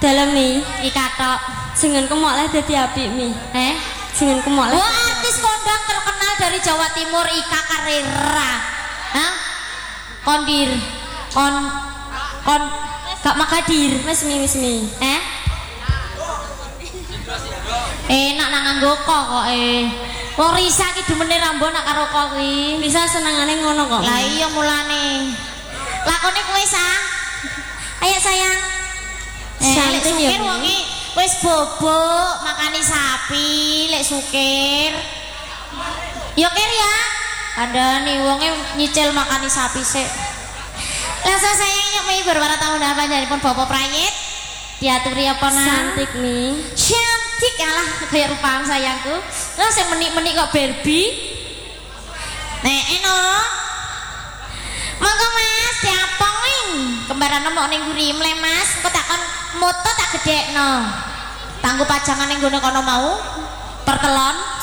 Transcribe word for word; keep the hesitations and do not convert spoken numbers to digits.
Dalam mi, iki katok jenengan kemok lah dadi apik mi. Eh, jenengan kemok lah. wah artis kondang terkenal dari Jawa Timur Ika Karera. Hah? Kondir. Kon kon gak makadir. Wis mi wis mi. Eh? Enak nang nganggo kok kok eh. Wong Risa ki demene rambo nak karo kok kuwi. Bisa senengane ngono kok. Lah iya mulane. Lakone kowe sang. Ayo sayang. Eh, lek sukir wonge wis bobok makani sapi, lek sukir. Yo kir ya. Andani wonge nyicil makani sapi sik. Langsung sayang nyok mi berwara tamu ndak panjenengan bapak prayit. Diaturi apa nang? Cantik mi. Cantik alah kayak rupaan sayangku. Lah sing menik-menik kok Barbie. Nek eno. Monggo Mas, diapong ning. Kembaran nemok ning nguri mle Mas, engko takon moto tak gedekno. Tanggo pajangan ning gone kono mau. Pertelon.